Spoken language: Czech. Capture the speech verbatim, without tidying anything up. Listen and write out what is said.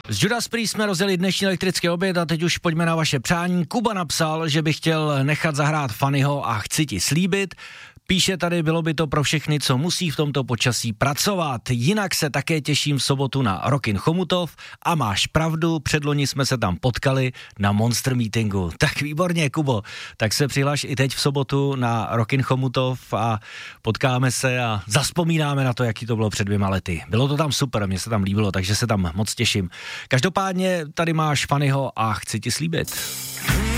Z Judas Priest jsme rozjeli dnešní elektrický oběd a teď už pojďme na vaše přání. Kuba napsal, že by chtěl nechat zahrát Fannyho a chci ti slíbit. Píše tady, bylo by to pro všechny, co musí v tomto počasí pracovat. Jinak se také těším v sobotu na Rockin' Chomutov a máš pravdu, předloni jsme se tam potkali na Monster Meetingu. Tak výborně, Kubo, tak se přihlaš i teď v sobotu na Rockin' Chomutov a potkáme se a zazpomínáme na to, jaký to bylo před dvěma lety. Bylo to tam super, mně se tam líbilo, takže se tam moc těším. Každopádně tady máš Fannyho a chci ti slíbit.